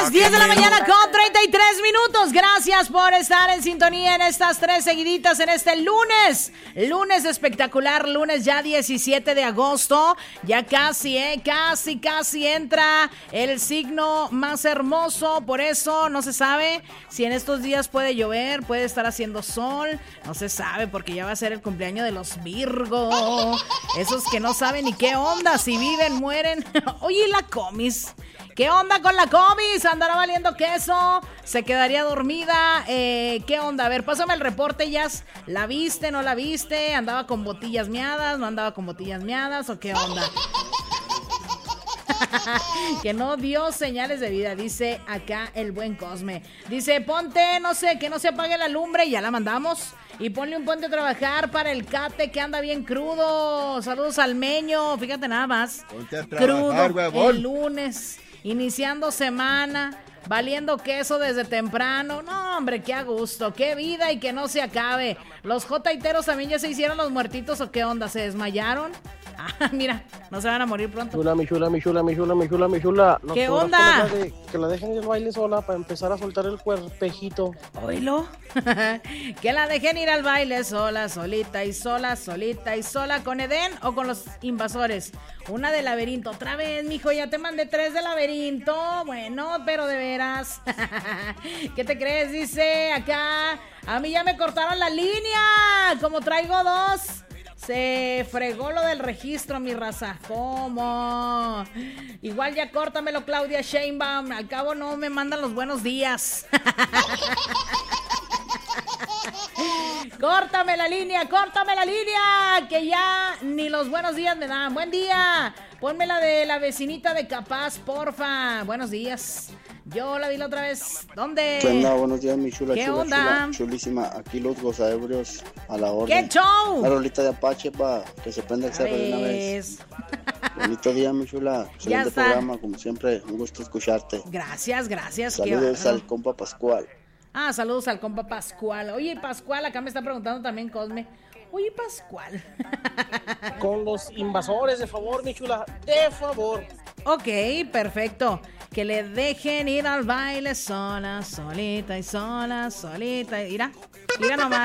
las 10 de la mañana con 33 minutos. Gracias por estar en sintonía en estas 3 seguiditas en este lunes. Lunes espectacular, lunes ya 17 de agosto. Ya casi, casi entra el signo más hermoso. Por eso no se sabe si en estos días puede llover, puede estar haciendo sol. No se sabe porque ya va a ser el cumpleaños de los Virgo. Esos que no saben ni qué onda, si viven, mueren. Oye, la Comis. ¿Qué onda con la Comis? ¿Andará valiendo queso? ¿Se quedaría dormida? ¿Qué onda? A ver, pásame el reporte, Jazz. ¿La viste? ¿No la viste? ¿Andaba con botillas miadas? ¿No andaba con botillas miadas? ¿O qué onda? Que no dio señales de vida, dice acá el buen Cosme. Dice, ponte, no sé, que no se apague la lumbre. Ya la mandamos. Y ponle un ponte a trabajar para el Cate que anda bien crudo. Saludos al Meño. Fíjate nada más. Ponte a trabajar, crudo huevón. el lunes. Iniciando semana, valiendo queso desde temprano. No, hombre, qué a gusto, qué vida y que no se acabe. Los jotaiteros también ya se hicieron los muertitos o qué onda, ¿se desmayaron? Ah, mira, no se van a morir pronto. Mi chula. No, ¿qué onda? Que la dejen ir al baile sola para empezar a soltar el cuerpejito. Oílo. Que la dejen ir al baile sola, solita y sola con Edén o con los invasores. Una de laberinto. Otra vez, mijo, ya te mandé 3 de laberinto. Bueno, pero de veras. ¿Qué te crees? Dice acá. A mí ya me cortaron la línea. Como traigo 2. Se fregó lo del registro, mi raza. ¿Cómo? Igual ya córtamelo, Claudia Sheinbaum. Al cabo no me mandan los buenos días. Córtame la línea, que ya ni los buenos días me dan. Buen día. Ponme la de la vecinita de Capaz, porfa. Buenos días. Yo la vi la otra vez. ¿Dónde? ¿Qué onda? Buenos días, mi chula. ¿Qué chula, onda? chula, chulísima. Aquí los gozaebrios a la orden. ¿Qué show? Una rolita de Apache para que se prenda el cerro de una vez. Bonito día, mi chula. Excelente programa, como siempre. Un gusto escucharte. Gracias. Saludos al compa Pascual. Ah, saludos al compa Pascual. Oye, Pascual, acá me está preguntando también Cosme. Oye, Pascual. Con los invasores, de favor, mi chula. De favor. Ok, perfecto. Que le dejen ir al baile sola, solita. Mira nomás.